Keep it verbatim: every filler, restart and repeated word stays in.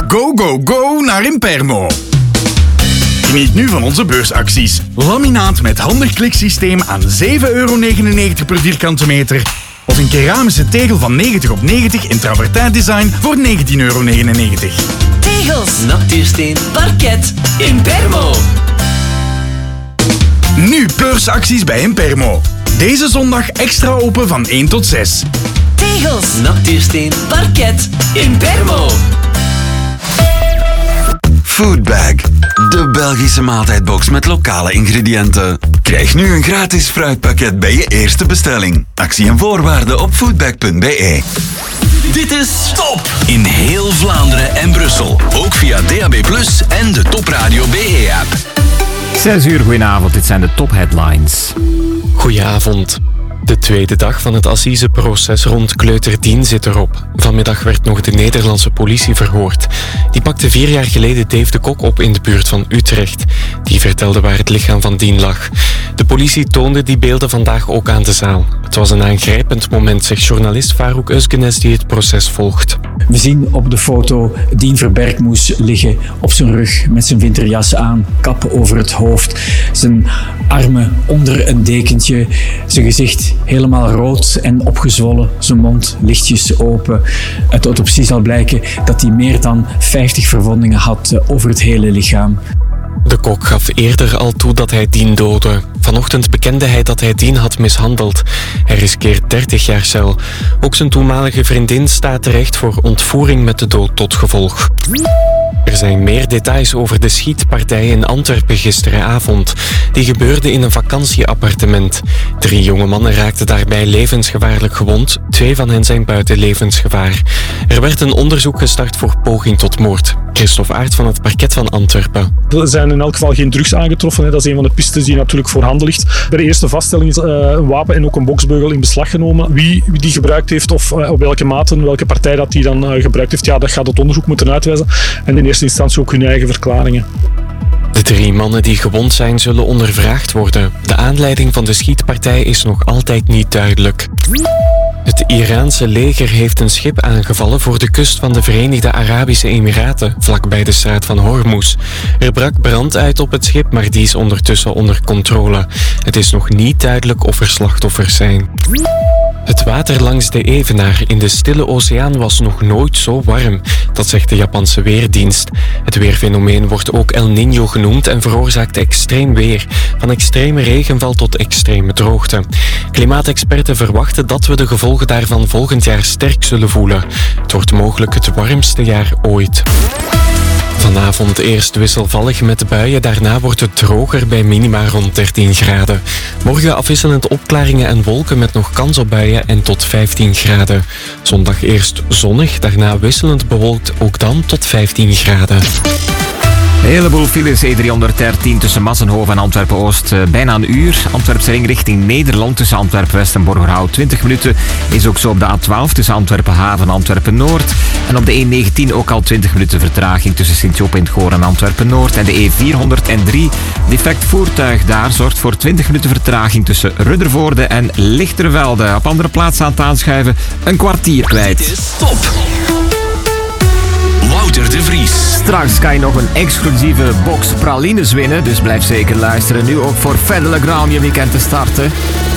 Go, go, go naar Impermo. Geniet nu van onze beursacties. Laminaat met handig kliksysteem aan zeven euro negenennegentig per vierkante meter. Of een keramische tegel van negentig op negentig in travertijn design voor negentien euro negenennegentig. Tegels, nachtuursteen, parket, Impermo. Nu beursacties bij Impermo. Deze zondag extra open van één tot zes. Tegels, nachtuursteen, parket, Impermo. Foodbag, de Belgische maaltijdbox met lokale ingrediënten. Krijg nu een gratis fruitpakket bij je eerste bestelling. Actie en voorwaarden op foodbag punt b e. Dit is Top in heel Vlaanderen en Brussel. Ook via D A B plus, en de Top Radio B E-app. Zes uur, goedenavond. Dit zijn de top headlines. Goedenavond. De tweede dag van het assiseproces rond Kleuter Dien zit erop. Vanmiddag werd nog de Nederlandse politie verhoord. Die pakte vier jaar geleden Dave de Kok op in de buurt van Utrecht. Die vertelde waar het lichaam van Dien lag. De politie toonde die beelden vandaag ook aan de zaal. Het was een aangrijpend moment, zegt journalist Farouk Özgenes die het proces volgt. We zien op de foto Dien Verbergmoes liggen op zijn rug met zijn winterjas aan, kap over het hoofd, zijn armen onder een dekentje, zijn gezicht helemaal rood en opgezwollen, zijn mond lichtjes open. Uit de autopsie zal blijken dat hij meer dan vijftig verwondingen had over het hele lichaam. De Kok gaf eerder al toe dat hij Dien doodde. Vanochtend bekende hij dat hij Dien had mishandeld. Hij riskeert dertig jaar cel. Ook zijn toenmalige vriendin staat terecht voor ontvoering met de dood tot gevolg. Er zijn meer details over de schietpartij in Antwerpen gisteravond. Die gebeurde in een vakantieappartement. Drie jonge mannen raakten daarbij levensgevaarlijk gewond. Twee van hen zijn buiten levensgevaar. Er werd een onderzoek gestart voor poging tot moord. Christophe Aert van het parket van Antwerpen. Er zijn in elk geval geen drugs aangetroffen. Dat is een van de pistes die natuurlijk voorhanden ligt. Bij de eerste vaststelling is een wapen en ook een boksbeugel in beslag genomen. Wie die gebruikt heeft of op welke mate, welke partij dat die dan gebruikt heeft, ja, dat gaat het onderzoek moeten uitwijzen. En in eerste instantie ook hun eigen verklaringen. De drie mannen die gewond zijn zullen ondervraagd worden. De aanleiding van de schietpartij is nog altijd niet duidelijk. Het Iraanse leger heeft een schip aangevallen voor de kust van de Verenigde Arabische Emiraten, vlakbij de straat van Hormuz. Er brak brand uit op het schip, maar die is ondertussen onder controle. Het is nog niet duidelijk of er slachtoffers zijn. Het water langs de Evenaar in de Stille Oceaan was nog nooit zo warm. Dat zegt de Japanse Weerdienst. Het weerfenomeen wordt ook El Niño genoemd en veroorzaakt extreem weer. Van extreme regenval tot extreme droogte. Klimaatexperten verwachten dat we de gevolgen daarvan volgend jaar sterk zullen voelen. Het wordt mogelijk het warmste jaar ooit. Vanavond eerst wisselvallig met buien, daarna wordt het droger bij minima rond dertien graden. Morgen afwisselend opklaringen en wolken met nog kans op buien en tot vijftien graden. Zondag eerst zonnig, daarna wisselend bewolkt, ook dan tot vijftien graden. Een heleboel files, E driehonderddertien tussen Massenhoven en Antwerpen-Oost. Bijna een uur. Antwerpse ring richting Nederland tussen Antwerpen-West en Borgerhout. twintig minuten is ook zo op de A twaalf tussen Antwerpen-Haven en Antwerpen-Noord. En op de E negentien ook al twintig minuten vertraging tussen Sint-Joop in het Goor en Antwerpen-Noord. En de E vierhonderddrie, defect voertuig daar, zorgt voor twintig minuten vertraging tussen Ruddervoorde en Lichtervelde. Op andere plaatsen aan het aanschuiven een kwartier kwijt. Dit is Top. Wouter de Vries. Straks kan je nog een exclusieve box pralines winnen, dus blijf zeker luisteren. Nu ook voor Fedde Le Grand je weekend te starten.